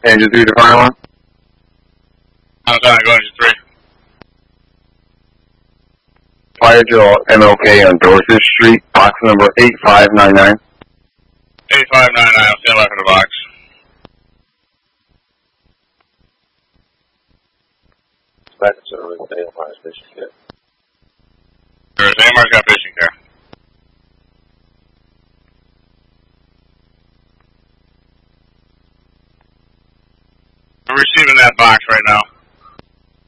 Engine 3 to fire one. I'm sorry, go engine 3. Fire drill MLK on Dorset Street, box number 8599. 8599, I'll stand by for the box. Back to the AMR's fishing care. There's AMR's got fishing care. I'm receiving that box right now.